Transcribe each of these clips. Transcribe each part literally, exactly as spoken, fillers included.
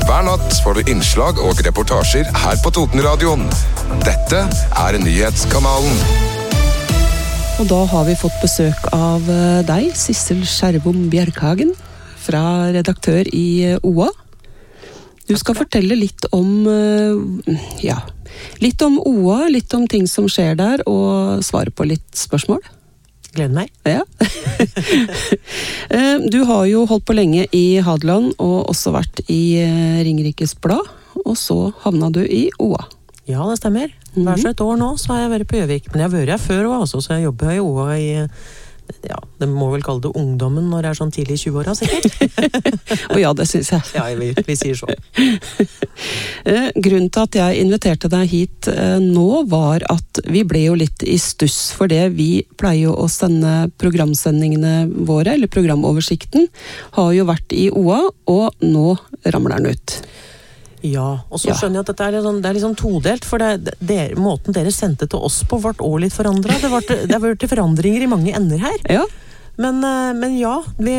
Hver natt får du innslag og reportasjer her på Totenradioen. Dette er Nyhetskanalen. Og da har vi fått besøk av deg, Sissel Skjervom Bjerkhagen, fra redaktør i O A. Du skal fortelle litt om, ja, litt om O A, litt om ting som skjer der, og svare på litt spørsmål. Gleder meg. Ja. Du har jo holdt på lenge i Hadeland, og også vært i Ringerikes Blad, og så havna du i O A. Ja, det stemmer. Hver så et år nå så har jeg vært på Gjøvik, men jeg har vært her før også, så jeg jobber i O A i, ja, det må vel kalle det ungdommen når det er sånn tidlig i tjue-åra, sikkert. Og ja, det synes jeg. Ja, vi, vi sier så. Grunnen til at jeg inviterte deg hit nå var at vi ble jo litt i stuss, for det vi pleier å sende programsendingene våre, eller programoversikten, har jo vært i O A, og nå ramler den ut. Ja, og så skjønner jeg at dette er, sånn, det er liksom todelt, for det, det, måten dere sendte til oss på vart også litt forandret. Det, vart, det har vært forandringer i mange ender her. Ja. Men, men ja, vi,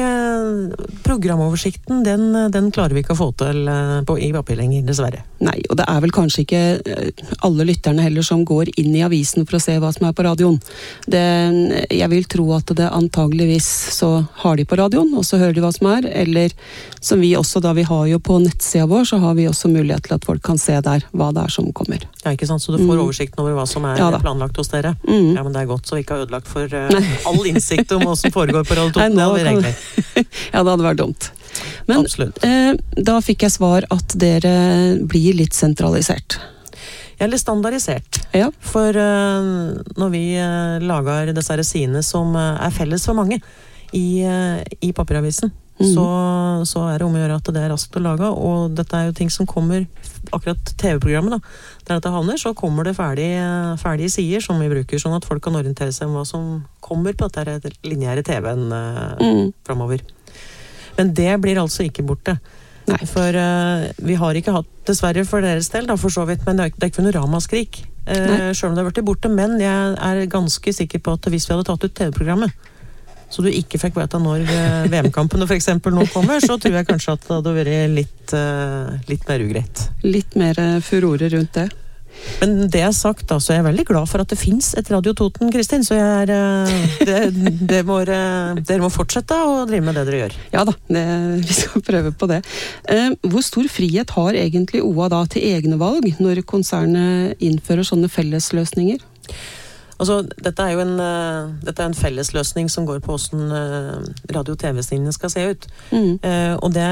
programoversikten, den, den klarer vi ikke å få til på, i papir lenger, dessverre. Nei, og det er vel kanskje ikke alle lytterne heller som går inn i avisen for å se hva som er på radioen. Det, jeg vil tro at det antageligvis så har de på radioen, og så hører de hva som er, eller som vi også, da vi har jo på nettsida vår, så har vi også mulighet til at folk kan se der hva det er som kommer. Ja, ikke sant? Så du får mm. oversikten over hva som er ja, planlagt hos dere. Mm. Ja, men det er godt, så vi ikke har ødelagt for uh, all innsikt om hva som foregår på Radio Toten. Nei, kan... ja, det hadde vært dumt. Men eh, da fikk jeg svar at dere blir litt sentralisert. Eller standardisert. Ja. For uh, når vi uh, lager disse sidene som uh, er felles for mange i, uh, i papiravisen, mm. så, så er det om å gjøre at det er raskt å lage, og dette er jo ting som kommer, akkurat T V-programmet da, der dette havner, så kommer det ferdige, ferdige sider som vi bruker, sånn at folk kan orientere seg om hva som kommer på dette lineære T V-en uh, mm. fremover. Men det blir altså ikke borte. Nei. For uh, vi har ikke hatt, dessverre for deres del, da, for så vidt, men det er, det er ikke noe ramaskrik. Uh, selv om det har vært borte, men jeg er ganske sikker på at hvis vi hadde tatt ut T V-programmet, så du ikke fikk vite når uh, V M-kampene for eksempel nå kommer, så tror jeg kanskje at det hadde vært litt, uh, litt mer ugreit. Litt mer furore rundt det. Men det er sagt, da, så er jeg veldig glad for at det finnes et Radio Toten, Kristin, så jeg er, det, det må, dere må fortsette å drive med det dere gjør. Ja da, det, vi skal prøve på det. Eh, hvor stor frihet har egentlig O A da til egne valg når konsernet innfører sånne fellesløsninger? Altså, dette er jo en, uh, dette er en fellesløsning som går på hvordan uh, radio- og T V-sendingene skal se ut. Mm. Uh, og det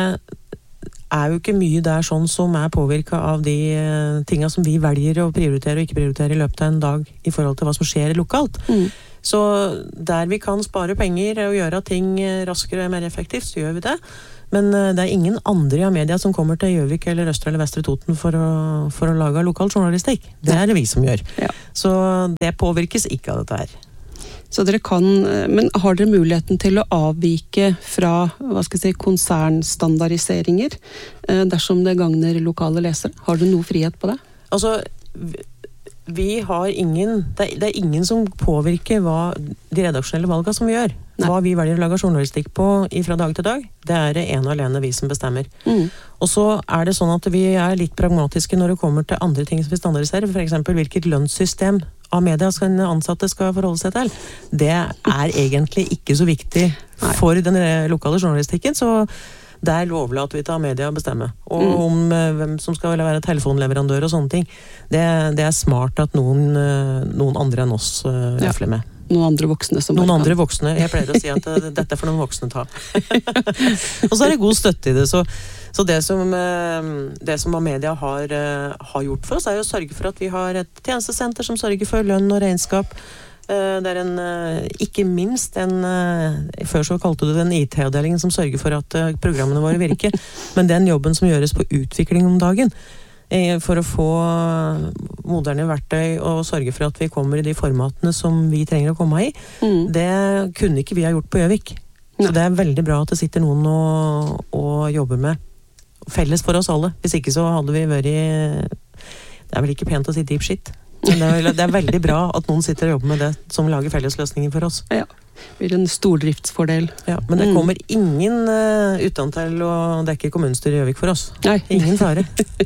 er jo ikke mye der sånn som er påvirket av de uh, tingene som vi velger å prioritere og ikke prioritere i løpet av en dag i forhold til hva som skjer lokalt. Mm. Så der vi kan spare penger og gjøre ting raskere og mer effektivt, så gjør vi det. Men uh, det er ingen andre i media som kommer til Gjøvik eller Østre eller Vestre Toten for å, for å lage lokal journalistikk. Det er det vi som gjør. Ja. Så det påvirkes ikke av dette her. Så dere kan, men har dere muligheten til å avvike fra, hva skal jeg si, konsernstandardiseringer dersom det gagner lokale lesere? Har du noe frihet på det? Altså, vi har ingen, det er, det er ingen som påvirker hva de redaksjonelle valgene som vi gjør. Nei. Hva vi velger å lage journalistikk på fra dag til dag, det er det ene og alene vi som bestemmer. Mm. Og så er det sånn at vi er litt pragmatiske når det kommer til andre ting som vi standardiserer, for eksempel hvilket lønnssystem av media skal ansatte skal forholde seg til. Det er egentlig ikke så viktig for den lokale journalistikken, så der overlater vi til media å bestemme. Og mm. om uh, hvem som skal være telefonleverandør og sånne ting, det, det er smart at noen, uh, noen andre enn oss uh, røfler med. Noen andre voksne som Noen andre voksne. Jeg pleier å si at uh, dette er for noen voksne ta. Og så er det god støtte i det. Så, så det som, uh, det som media har, uh, har gjort for oss, er å sørge for at vi har et tjenestesenter som sørger for lønn og regnskap. Det er en, ikke minst en, før så kalte du det en I T-avdelingen som sørger for at programmene våre virker, men den jobben som gjøres på utvikling om dagen, for å få moderne verktøy og sørge for at vi kommer i de formatene som vi trenger å komme i, mm. det kunne ikke vi ha gjort på Gjøvik. Så det er veldig bra at det sitter noen å, å jobbe med. Felles for oss alle. Hvis ikke så hadde vi vært, det er vel ikke pent å si deep shit. Men det er, det er veldig bra at noen sitter og jobber med det som lager fellesløsninger for oss. Ja. blir en stordriftsfordel. Ja, men det kommer ingen uh, utan til å dekke kommunestyret i Gjøvik for oss. Nei. Ingen fare.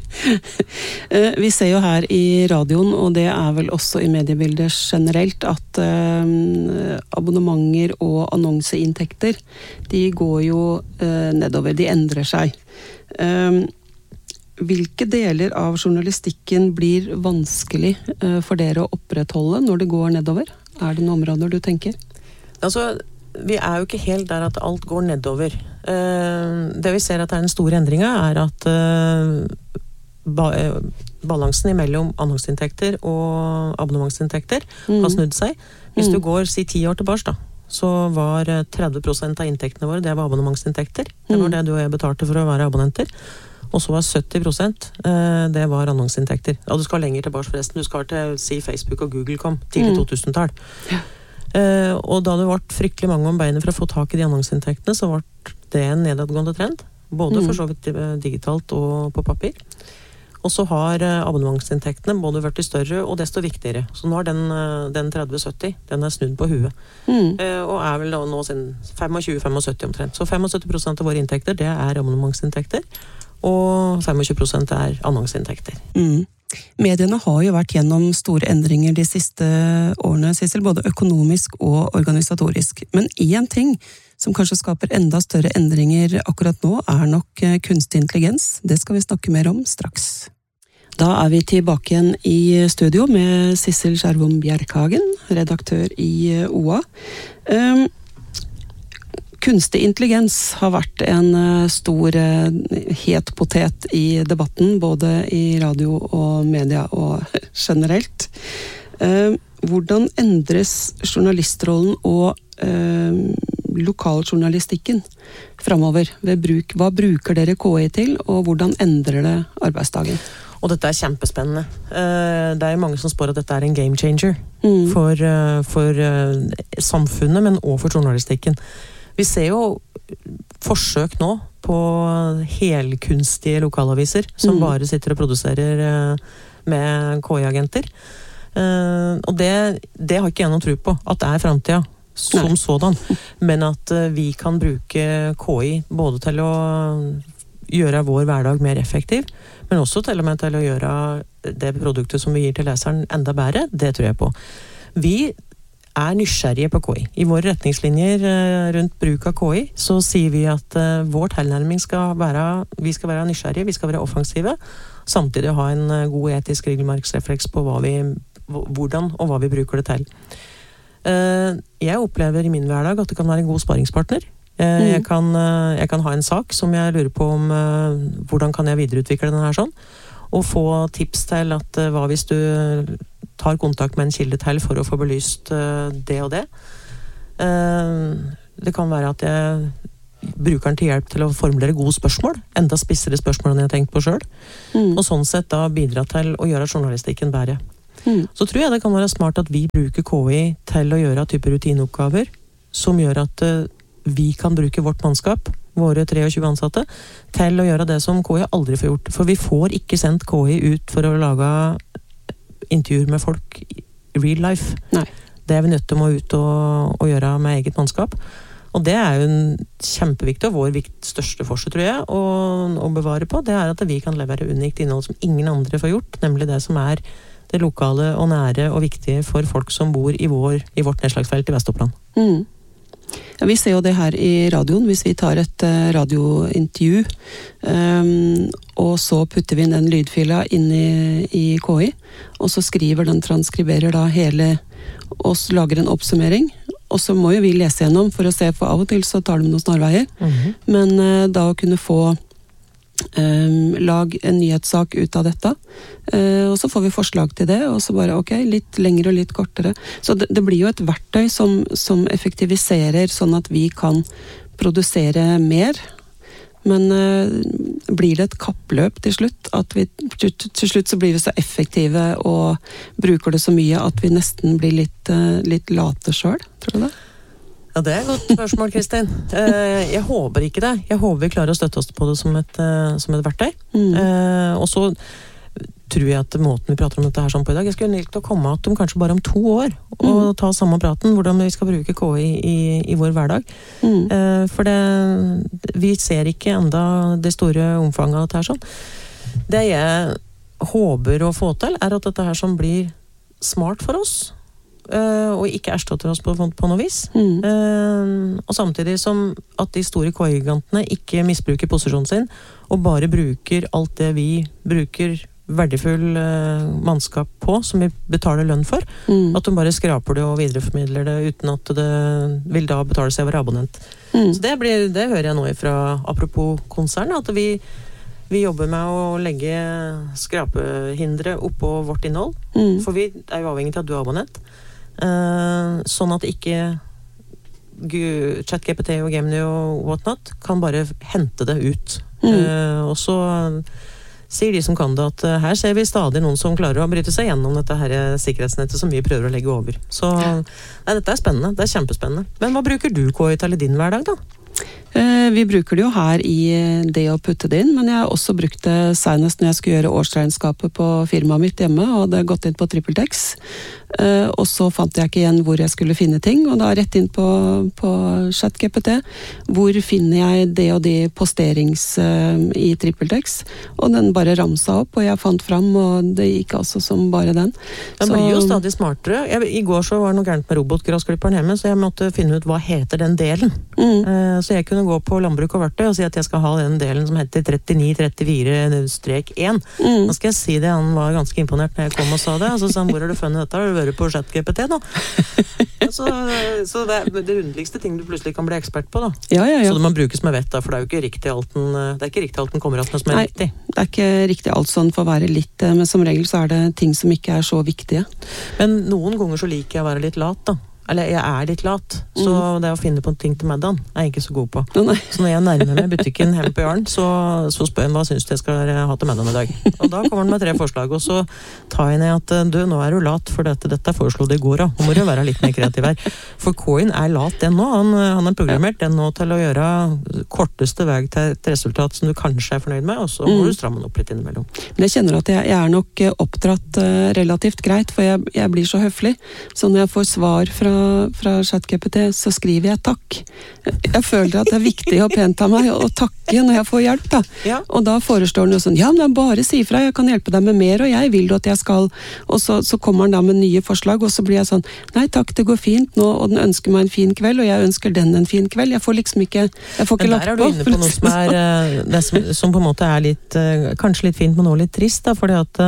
Vi ser jo her i radioen, og det er vel også i mediebildet generelt, at uh, abonnementer og annonseinntekter, de går jo uh, nedover, de endrer seg. Uh, hvilke deler av journalistikken blir vanskelig uh, for dere å opprettholde når det går nedover? Er det noen områder du tenker? Altså, vi er jo ikke helt der at alt går nedover. Uh, det vi ser at er den store endringen er at uh, ba, uh, balansen mellom annonseinntekter og abonnementsinntekter mm. har snudd seg. Hvis mm. du går, si ti år tilbake da, så var tretti prosent av inntektene våre, det var abonnementsinntekter. Det var det du og jeg betalte for å være abonnenter. Og så var sytti prosent, uh, det var annonseinntekter. Ja, du skal lenger tilbake forresten. Du skal til, si, Facebook og Google kom, tidlig mm. to tusen-tall. Ja. Uh, og da det ble fryktelig mange om beinet for å få tak i de annonseinntektene, så ble det en nedadgående trend. Både mm. for så vidt digitalt og på papir. Og så har uh, abonnementsinntektene både vært større og desto viktigere. Så nå har den, uh, den tretti sytti, den er snudd på huet. Mm. Uh, og er vel nå sin tjuefem til syttifem omtrent. Så syttifem prosent av våre inntekter, det er abonnementsinntekter. Og tjue prosent er annonseinntekter. Mm. Mediene har jo vært gjennom store endringer de siste årene, Sissel, både økonomisk og organisatorisk. Men én ting som kanskje skaper enda større endringer akkurat nå, er nok kunstig intelligens. Det skal vi snakke mer om straks. Da er vi tilbake igjen i studio med Sissel Skjervom Bjerkhagen, redaktør i O A. Um, Kunstig intelligens har vært en stor het potet i debatten, både i radio og media og generelt. Hvordan endres journalistrollen og lokaljournalistikken fremover ved bruk? Hva bruker dere K I til, og hvordan endrer det arbeidsdagen? Og dette er kjempespennende. Det er mange som spår at dette er en game changer mm. for, for samfunnet, men også for journalistikken. Vi ser jo forsøk nå på helkunstige lokalaviser som mm. bare sitter og produserer med K I-agenter. Og det, det har ikke jeg noen tro på, at det er fremtiden som Nei. Sådan. Men at vi kan bruke K I både til å gjøre vår hverdag mer effektiv, men også til og med til å gjøre det produktet som vi gir til leseren enda bedre. Det tror jeg på. Vi er nysgjerrige på K I. I våre retningslinjer rundt bruk av K I, så sier vi at uh, vår tilnærming skal være, vi skal være nysgjerrige, vi skal være offensive, samtidig ha en uh, god etisk regelmarksrefleks på hva vi, hvordan og hva vi bruker det til. Uh, jeg opplever i min hverdag at det kan være en god sparingspartner. Uh, mm. jeg, kan, uh, jeg kan ha en sak som jeg lurer på om uh, hvordan kan jeg videreutvikle den her sånn, og få tips til at uh, hva hvis du tar kontakt med en kilde til for å få belyst uh, det og det. Uh, det kan være at jeg bruker den til hjelp til å formulere gode spørsmål, enda spissere spørsmål enn jeg har tenkt på selv, mm. og sånn sett da bidra til å gjøre journalistikken bedre. Mm. Så tror jeg det kan være smart at vi bruker K I til å gjøre type rutineoppgaver som gjør at uh, vi kan bruke vårt mannskap, våre tjuetre ansatte, til å gjøre det som K I aldri får gjort. For vi får ikke sendt K I ut for å lage intervjuer med folk i real life. Nei. Det er vi nødt til å ut og, og gjøre med eget mannskap. Og det er jo en kjempeviktig og vår vikt, største forskjell, tror jeg, å, å bevare på. Det er at vi kan levere unikt innhold som ingen andre får gjort, nemlig det som er det lokale og nære og viktige for folk som bor i, vår, i vårt nedslagsfelt i Vest-Oppland. Mm. Ja, vi ser jo det her i radioen, hvis vi tar et uh, radiointervju, um, og så putter vi inn den lydfila inn i, i K I, og så skriver den, transkriberer da hele, og lager en oppsummering, og så må jo vi lese gjennom for å se, for av og til så tar de noen snarveier, mm-hmm. men uh, da å kunne få Um, lag en nyhetssak ut av dette, uh, og så får vi forslag til det, og så bare ok, litt lengre og litt kortere. Så det, det blir jo et verktøy som, som effektiviserer sånn at vi kan produsere mer, men uh, blir det et kappløp til slutt, at vi til, til slutt så blir vi så effektive og bruker det så mye at vi nesten blir litt, uh, litt late selv, tror du det? Ja, det er et godt spørsmål, Kristin. Jeg håper ikke det. Jeg håper vi klarer å støtte oss på det som et, som et verktøy. Mm. Og så tror jeg at måten vi prater om dette her sånn på i dag, jeg skulle likt å komme at om kanskje bare om to år, og mm. ta samme praten, hvordan vi skal bruke K I i, i vår hverdag. Mm. Eh, for det, vi ser ikke enda det store omfanget av dette her sånn. Det jeg håper å få til, er at dette her som blir smart for oss, Uh, og ikke erstatter oss på, på noe vis. Mm. Uh, og samtidig som at de store K I-gigantene ikke misbruker posisjonen sin, og bare bruker alt det vi bruker verdifull uh, mannskap på, som vi betaler lønn for, mm. at de bare skraper det og videreformidler det uten at det vil da betale seg å være abonnent. Mm. Så det, blir, det hører jeg nå ifra, apropos konsern, at vi Vi jobber med å legge skrapehindre oppå vårt innhold, mm. for vi er jo avhengig av at du er abonnent. Uh, sånn at ikke ChatGPT og Gemini og whatnot kan bare hente det ut. Mm. Uh, og så sier de som kan det at uh, her ser vi stadig noen som klarer å bryte seg gjennom dette her sikkerhetsnettet som vi prøver å legge over. Så nei, dette er spennende, det er kjempespennende. Men hva bruker du K I til i din hverdag da? Vi bruker det jo her i det å putte det inn, men jeg har også brukt det senest når jeg skulle gjøre årsregnskapet på firmaet mitt hjemme, og hadde gått inn på TrippelTex, og så fant jeg ikke igjen hvor jeg skulle finne ting, og da rett inn på, på ChatGPT, hvor finner jeg det og det posterings i TrippelTex, og den bare ramsa opp, og jeg fant fram, og det gikk altså som bare den. Den blir jo stadig smartere. Jeg, I går så var det noe gærent med robotgrassklipperen hjemme, så jeg måtte finne ut hva heter den delen. Mm. Så jeg kunne gå på landbruk og verktøy og si at jeg skal ha den delen som heter trettini trettifire én. Mm. Nå skal jeg si det, han var ganske imponert når jeg kom og sa det, og så sa han, hvor har du funnet dette? Har du vært på ChatGPT nå? så så det er det underligste ting du plutselig kan bli ekspert på da. Ja, ja, ja. Så det man brukes med vett da, for det er jo ikke riktig alt den, det er ikke riktig alt den kommer opp med som er Nei, riktig. Det er ikke riktig alt sånn for å være litt, men som regel så er det ting som ikke er så viktige. Men noen ganger så liker jeg å være litt lat da. Eller jeg er litt lat, så mm. det å finne på en ting til middagen er jeg ikke så god på. Oh, så når jeg nærmer meg butikken hjemme på Jarn, så, så spør jeg hva synes du jeg skal ha til middagen i dag. Og da kommer han med tre forslag, og så tar jeg ned at du, nå er du lat, for dette, dette foreslo det i går da. Nå må du være litt mer kreativ her. For K I er lat den nå, han, han er programmert den nå til å gjøre korteste vei til et resultat som du kanskje er fornøyd med, og så må mm. du stramme den opp litt innimellom. Men jeg kjenner at jeg, jeg er nok oppdratt uh, relativt greit, for jeg, jeg blir så høflig. Så når jeg får svar fra fra ChatGPT, så skriver jeg takk. Jeg føler at det er viktig og pent av meg å takke når jeg får hjelp da. Ja. Og da forestår den jo sånn, ja, men bare si fra, jeg kan hjelpe deg med mer, og jeg vil at jeg skal, og så, så kommer den da med nye forslag, og så blir jeg sånn, nei takk, det går fint nå, og den ønsker meg en fin kveld, og jeg ønsker den en fin kveld. Jeg får liksom ikke, jeg får ikke lagt på. Men der er du inne på noe som er, det som, som på en måte er litt, kanskje litt fint, men også litt trist da, fordi at,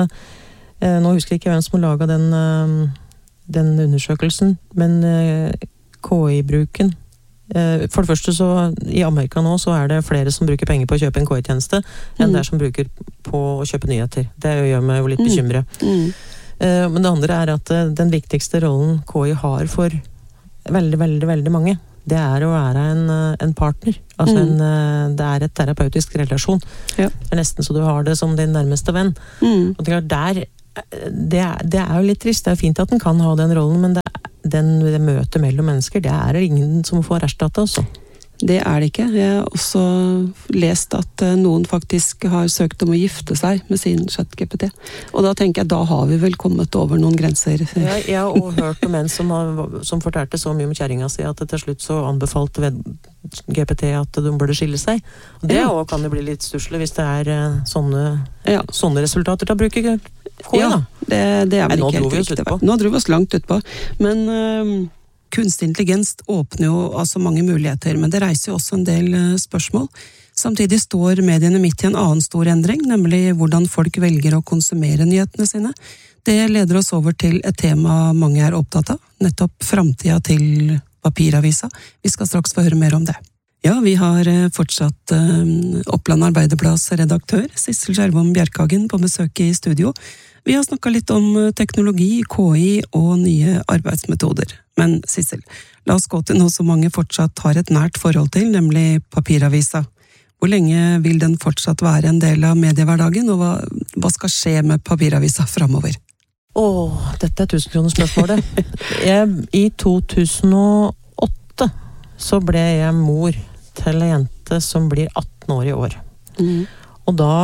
nå husker jeg ikke hvem som har laget den den undersøkelsen, men eh, K I-bruken eh, for det første så, i Amerika nå så er det flere som bruker penger på å kjøpe en K I-tjeneste enn mm. der som bruker på å kjøpe nyheter. Det gjør meg jo litt bekymret. Mm. Mm. Eh, men det andre er at eh, den viktigste rollen K I har for veldig, veldig, veldig mange, det er å være en, en partner. Altså mm. en, det er et terapeutisk relasjon. Ja. Det er nesten så du har det som din nærmeste venn. Mm. Og det er der Det er, det er jo litt trist, det er fint at den kan ha den rollen, men det, den, det møtet mellom mennesker, det er det ingen som får erstattet også. Det er det ikke. Jeg har også lest at noen faktisk har søkt om å gifte seg med sin ChatGPT. Og da tenker jeg, da har vi vel kommet over noen grenser. Ja, jeg har også hørt om en som, har, som fortalte så mye om kjæringa si at til slutt så anbefalte G P T at de burde skille seg. Og det ja. også kan jo bli litt stusslig hvis det er sånne, ja. sånne resultater til å bruke K I, ja, da. Det, det er vel Nei, ikke helt riktig. Nå dro vi oss langt ut på. Men øh, kunstig intelligens åpner jo altså mange muligheter, men det reiser jo også en del øh, spørsmål. Samtidig står mediene midt i en annen stor endring, nemlig hvordan folk velger å konsumere nyhetene sine. Det leder oss over til et tema mange er opptatt av, nettopp framtida til papiravisa. Vi skal straks få høre mer om det. Ja, vi har fortsatt uh, Oppland Arbeiderblads redaktør, Sissel Skjervom Bjerkhagen, på besøk i studio. Vi har snakket litt om teknologi, K I og nye arbeidsmetoder. Men Sissel, la oss gå til noe som mange fortsatt har et nært forhold til, nemlig papiravisa. Hvor lenge vil den fortsatt være en del av mediehverdagen, og hva, hva skal skje med papiravisa fremover? Åh, dette er tusenkronerspørsmålet. Jeg, I to tusen og åtte så ble jeg mor til en jente som blir atten år i år. Mm. Og da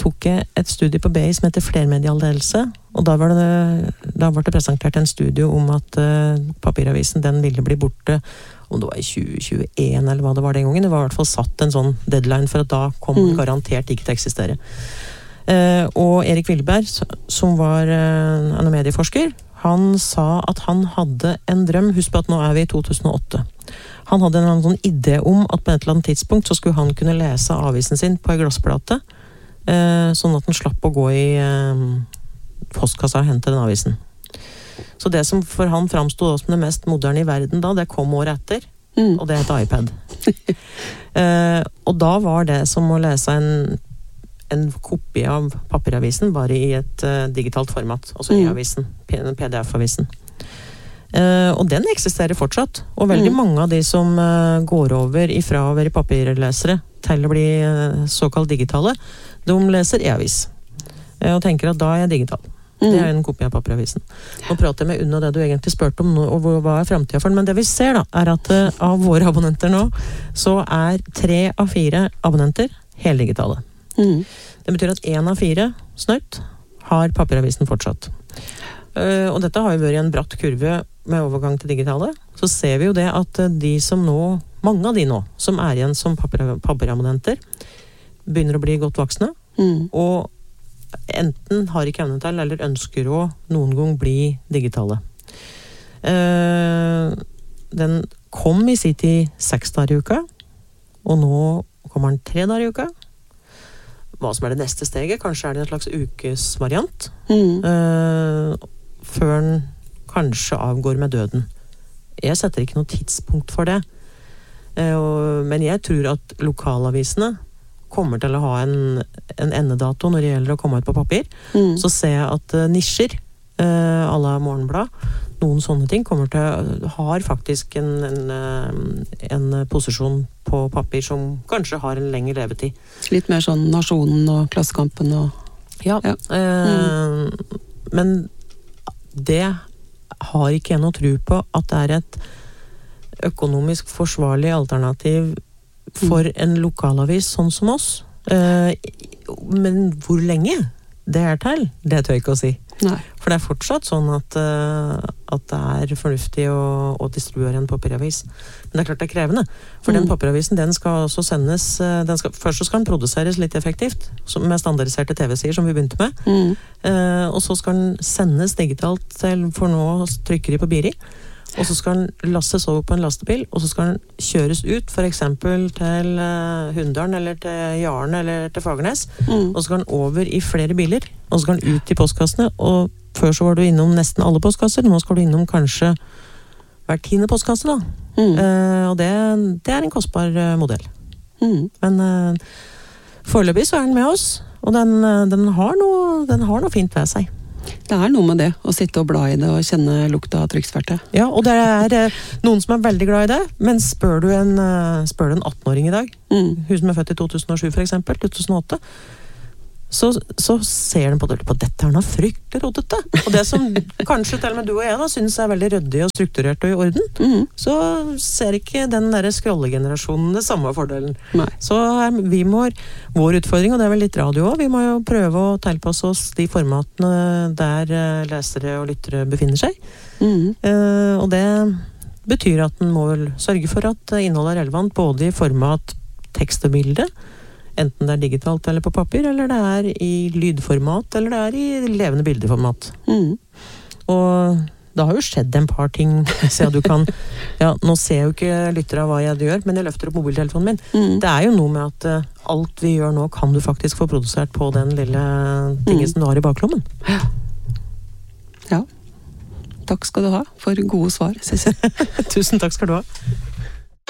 tok jeg et studie på B I som heter flermedialledelse, og da var det, da var det presentert en studie om at uh, papiravisen den ville bli borte, om det var i tjue tjueen eller hva det var den gangen. Det var i hvert fall satt en sånn deadline for at da kom den garantert ikke til å eksistere. Uh, og Erik Wilberg, som var uh, en medieforsker, han sa at han hadde en drøm, husk på at nå er vi i to tusen og åtte. Han hadde en sånn idé om at på et eller annet tidspunkt så skulle han kunne lese avisen sin på en glassplate, uh, sånn at han slapp å gå i uh, postkassa og hente den avisen. Så det som for han framstod som det mest moderne i verden da, det kom året etter, mm. og det heter iPad. uh, og da var det som å lese en en kopi av papiravisen, bare i et uh, digitalt format, altså i avisen, P D F-avisen. Uh, og den eksisterer fortsatt, og veldig mm. mange av de som uh, går over ifra å være papirlesere til å bli uh, såkalt digitale, de leser e-avis. Uh, og tenker at da er jeg digital. Mm. Det er en kopi av papiravisen. Nå prater jeg med unna det du egentlig spurte om, nå, og hva er fremtiden for den, men det vi ser da, er at uh, av våre abonnenter nå, så er tre av fire abonnenter heldigitale. Mm. Det betyr at en av fire snøtt har papiravisen fortsatt. Uh, og dette har jo vært en bratt kurve med overgang til digitale. Så ser vi jo det at de som nå, mange av de nå, som er igjen som papir, papirabonnenter, begynner å bli godt voksne, mm. og enten har ikke evne til, eller ønsker å noen gang bli digitale. Uh, den kom i sin tid seks dager i uka, og nå kommer den tre dager i uka. Hva som er det neste steget, kanskje er det en slags ukesvariant, mm. uh, før den kanskje avgår med døden. Jeg setter ikke noe tidspunkt for det, uh, og, men jeg tror at lokalavisene kommer til å ha en, en endedato når det gjelder å komme ut på papir. Mm. Så ser jeg at uh, nisjer, uh, à la Morgenblad, noen sånne ting kommer til, har faktisk en, en, en posisjon på papir som kanskje har en lengre levetid. Litt mer sånn Nasjonen og Klassekampen og Ja, ja. Eh, mm. men det har ikke jeg noe tro på at det er et økonomisk forsvarlig alternativ for mm. en lokalavis sånn som oss. Eh, men hvor lenge det er til, det tør jeg ikke å si. Nei. For det er fortsatt sånn at, uh, at det er fornuftig å, å distribuere en papiravis. Men det er klart det er krevende. For mm. den papiravisen, den skal også sendes, den skal, først så skal den produseres litt effektivt, med standardiserte T V-sider som vi begynte med. Mm. Uh, og så skal den sendes digitalt til, for nå trykker de på Biri. Og så skal den lastes over på en lastebil, og så skal den kjøres ut, for eksempel til uh, Hunndalen, eller til Jaren, eller til Fagernes. Mm. Og så skal den over i flere biler, og så skal den ut i postkassene, og før så var du innom nesten alle postkasser, nå skal du innom kanskje hver tiende postkasse da. Mm. Uh, og det, det er en kostbar uh, modell. Mm. Men uh, foreløpig så er den med oss, og den, uh, den, har noe, den har noe fint ved seg. Det er noe med det, å sitte og bla i det og kjenne lukta av trykksverte. Ja, og det er eh, noen som er veldig glad i det, men spør du en, uh, spør du en atten-åring i dag, mm. hun som er født i to tusen og sju for eksempel, to tusen og åtte, så, så ser den på det, på dette er noe fryktelig roddete. Og det som kanskje til og med du og jeg da, synes er veldig ryddig og strukturert og i orden, mm. så ser ikke den der scrollegenerasjonen det samme fordelen. Nei. Så er, vi må, vår utfordring, og det er vel litt radio også, vi må jo prøve å tilpasse oss de formatene der uh, lesere og lyttere befinner seg. Mm. Uh, og det betyr at den må vel sørge for at innholdet er relevant både i format tekst og bilde, enten det er digitalt eller på papir, eller det er i lydformat, eller det er i levende bildeformat. Mm. Og det har jo skjedd en par ting, så du kan, ja, nå ser jeg jo ikke lyttere av hva jeg gjør, men jeg løfter opp mobiltelefonen min. Mm. Det er jo noe med at uh, alt vi gjør nå kan du faktisk få produsert på den lille tingen mm. som du har i baklommen. Ja. Ja. Takk skal du ha for gode svar, Sissel. Tusen takk skal du ha.